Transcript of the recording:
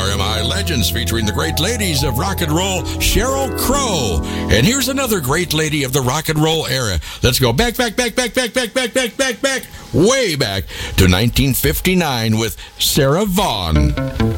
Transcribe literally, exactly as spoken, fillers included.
R M I Legends featuring the great ladies of rock and roll, Sheryl Crow. And here's another great lady of the rock and roll era. Let's go back, back, back, back, back, back, back, back, back, back, way back to nineteen fifty-nine with Sarah Vaughan.